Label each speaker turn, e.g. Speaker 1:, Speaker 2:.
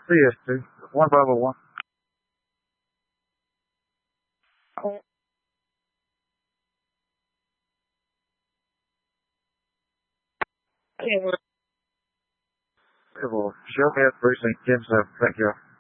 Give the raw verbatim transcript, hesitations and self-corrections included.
Speaker 1: C S two, one five oh one. It will show me at precinct ten seven. Thank you.